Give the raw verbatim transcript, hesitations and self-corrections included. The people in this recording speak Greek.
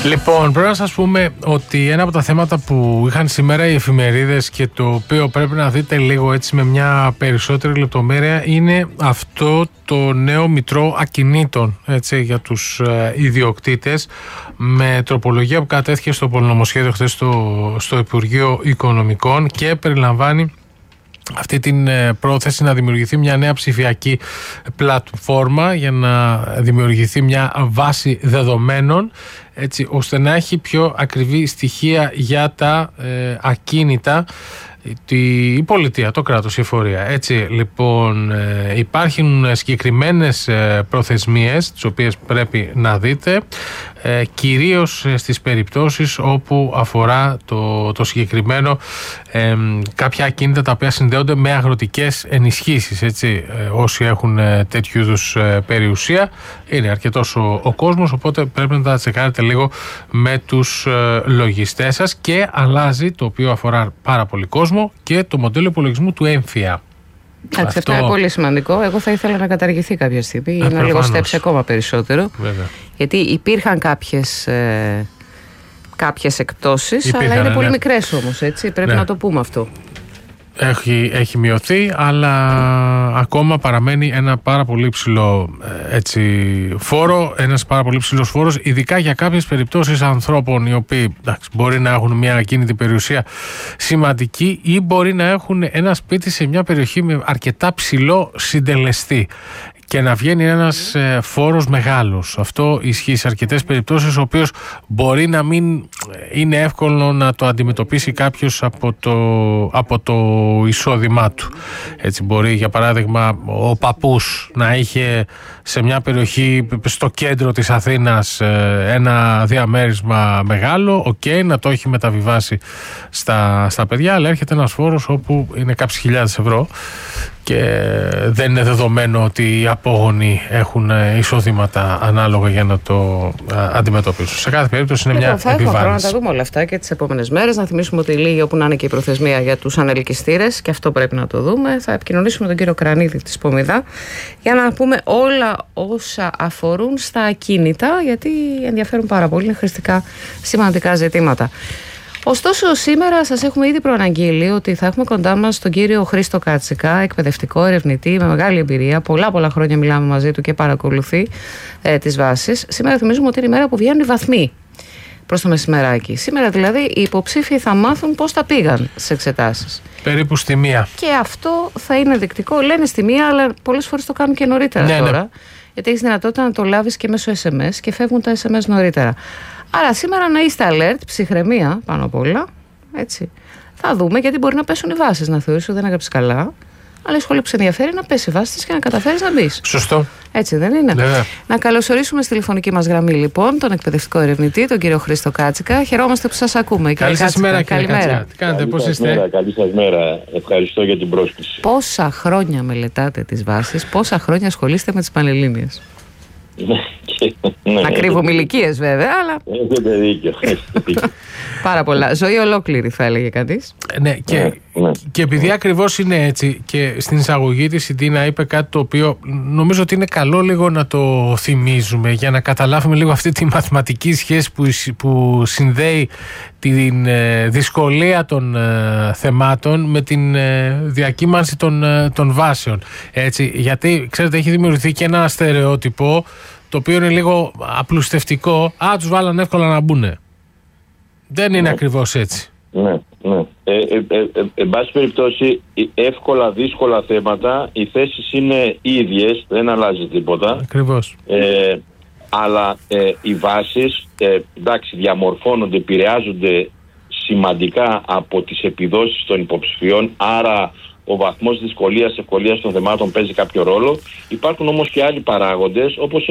Λοιπόν, πρέπει να σας πούμε ότι ένα από τα θέματα που είχαν σήμερα οι εφημερίδες και το οποίο πρέπει να δείτε λίγο έτσι με μια περισσότερη λεπτομέρεια είναι αυτό το νέο μητρό ακινήτων, έτσι, για τους ε, ιδιοκτήτες, με τροπολογία που κατέθηκε στο πολυνομοσχέδιο χθες στο, στο Υπουργείο Οικονομικών και περιλαμβάνει αυτή την πρόθεση να δημιουργηθεί μια νέα ψηφιακή πλατφόρμα για να δημιουργηθεί μια βάση δεδομένων, έτσι ώστε να έχει πιο ακριβή στοιχεία για τα ε, ακίνητα η πολιτεία, το κράτος, η εφορία. Έτσι λοιπόν ε, υπάρχουν συγκεκριμένες ε, προθεσμίες τις οποίες πρέπει να δείτε, ε, κυρίως στις περιπτώσεις όπου αφορά το, το συγκεκριμένο ε, κάποια ακίνητα τα οποία συνδέονται με αγροτικές ενισχύσεις, έτσι, ε, όσοι έχουν ε, τέτοιου είδους ε, περιουσία. Είναι αρκετός ο, ο κόσμος, οπότε πρέπει να τα τσεκάρετε λίγο με τους ε, λογιστές σας, και αλλάζει, το οποίο αφορά πάρα πολύ κόσμο, και το μοντέλο υπολογισμού του έμφυα. Εντάξει, αυτό είναι πολύ σημαντικό. Εγώ θα ήθελα να καταργηθεί κάποια στιγμή ή να λιγοστέψει ακόμα περισσότερο. Βέβαια. Γιατί υπήρχαν κάποιες, ε, κάποιες εκπτώσεις, υπήρχαν, αλλά είναι ναι. πολύ μικρές όμως, έτσι. Πρέπει ναι. να το πούμε αυτό. Έχει, έχει μειωθεί, αλλά ακόμα παραμένει ένα πάρα πολύ ψηλό έτσι, φόρο, ένας πάρα πολύ ψηλός φόρος, ειδικά για κάποιες περιπτώσεις ανθρώπων οι οποίοι εντάξει, μπορεί να έχουν μια ακίνητη περιουσία σημαντική ή μπορεί να έχουν ένα σπίτι σε μια περιοχή με αρκετά ψηλό συντελεστή και να βγαίνει ένας ε, φόρος μεγάλος. Αυτό ισχύει σε αρκετές περιπτώσεις, ο οποίος μπορεί να μην είναι εύκολο να το αντιμετωπίσει κάποιος από το, από το εισόδημά του. Έτσι μπορεί, για παράδειγμα, ο παππούς να είχε σε μια περιοχή στο κέντρο της Αθήνας ε, ένα διαμέρισμα μεγάλο, οκ, okay, να το έχει μεταβιβάσει στα, στα παιδιά, αλλά έρχεται ένας φόρος όπου είναι κάποιες χιλιάδες ευρώ και δεν είναι δεδομένο ότι οι απόγονοι έχουν εισόδηματα ανάλογα για να το αντιμετωπίσουν. Σε κάθε περίπτωση είναι λοιπόν, μια επιβάρυνση. Θα έχουμε χρόνο να τα δούμε όλα αυτά και τις επόμενες μέρες. Να θυμίσουμε ότι λίγη όπου να είναι και η προθεσμία για τους ανελκυστήρες, και αυτό πρέπει να το δούμε. Θα επικοινωνήσουμε με τον κύριο Κρανίδη της Πομιδά για να πούμε όλα όσα αφορούν στα ακίνητα, γιατί ενδιαφέρουν πάρα πολύ, είναι χρηστικά σημαντικά ζητήματα. Ωστόσο, σήμερα σας έχουμε ήδη προαναγγείλει ότι θα έχουμε κοντά μας τον κύριο Χρήστο Κάτσικα, εκπαιδευτικό ερευνητή με μεγάλη εμπειρία. Πολλά πολλά χρόνια μιλάμε μαζί του και παρακολουθεί ε, τις βάσεις. Σήμερα θυμίζουμε ότι είναι η μέρα που βγαίνουν οι βαθμοί προς το μεσημεράκι. Σήμερα δηλαδή οι υποψήφοι θα μάθουν πώς τα πήγαν στις εξετάσεις. Περίπου στη μία. Και αυτό θα είναι δεικτικό. Λένε στη μία, αλλά πολλές φορές το κάνουν και νωρίτερα ναι, τώρα. Ναι. Γιατί έχεις δυνατότητα να το λάβεις και μέσω ες εμ ες και φεύγουν τα ες εμ ες νωρίτερα. Άρα σήμερα να είστε alert, ψυχραιμία πάνω απ' όλα. Έτσι. Θα δούμε, γιατί μπορεί να πέσουν οι βάσεις, να θεωρείς ότι δεν έγραψες καλά. Αλλά η σχολή που σε ενδιαφέρει να πέσει η βάση της και να καταφέρεις να μπεις. Σωστό. Έτσι δεν είναι? Βέβαια. Να καλωσορίσουμε στη τηλεφωνική μας γραμμή λοιπόν τον εκπαιδευτικό ερευνητή, τον κύριο Χρήστο Κάτσικα. Χαιρόμαστε που σας ακούμε. Καλή σας μέρα, κύριε Κάτσικα. Τι κάνετε, πώς είστε? Καλή σας μέρα. Ευχαριστώ για την πρόσκληση. Πόσα χρόνια μελετάτε τις βάσεις, πόσα χρόνια ασχολείστε με τις Πανελλήνιες? Ναι, να κρύβουμε ηλικίες βέβαια, αλλά έχετε δίκιο. Πάρα πολλά. Ζωή ολόκληρη θα έλεγε κανείς. Ναι, και, ναι, ναι. και επειδή ακριβώς είναι έτσι, και στην εισαγωγή της η Τίνα είπε κάτι το οποίο νομίζω ότι είναι καλό λίγο να το θυμίζουμε, για να καταλάβουμε λίγο αυτή τη μαθηματική σχέση που, που συνδέει την ε, δυσκολία των ε, θεμάτων με την ε, διακύμανση των, ε, των βάσεων. Έτσι, γιατί ξέρετε, έχει δημιουργηθεί και ένα στερεότυπο το οποίο είναι λίγο απλουστευτικό. Α, τους βάλανε εύκολα να μπουνε. Δεν είναι ναι. ακριβώς έτσι. Ναι, ναι. Ε, ε, ε, ε, εν πάση περιπτώσει, εύκολα, δύσκολα θέματα, οι θέσεις είναι ίδιες, δεν αλλάζει τίποτα. Ακριβώς. Ε, αλλά ε, οι βάσεις, ε, εντάξει, διαμορφώνονται, επηρεάζονται σημαντικά από τις επιδόσεις των υποψηφιών, άρα ο βαθμός δυσκολίας, ευκολίας των θεμάτων παίζει κάποιο ρόλο. Υπάρχουν όμως και άλλοι παράγοντες, όπως